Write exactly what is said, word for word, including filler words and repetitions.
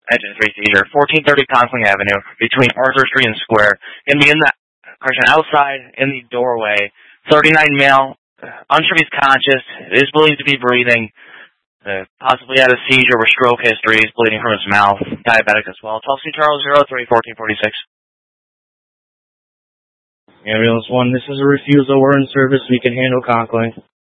Engine three seizure, fourteen thirty Conkling Avenue, between Arthur Street and Square. Gonna be in the, correction, outside in the doorway. thirty-nine male, unsure if he's conscious, is believed to be breathing, uh, possibly had a seizure with stroke history, is bleeding from his mouth, diabetic as well. twelve C Charles zero three fourteen forty-six. Ambulance one, this is a refusal. We're in service. We can handle Conkling.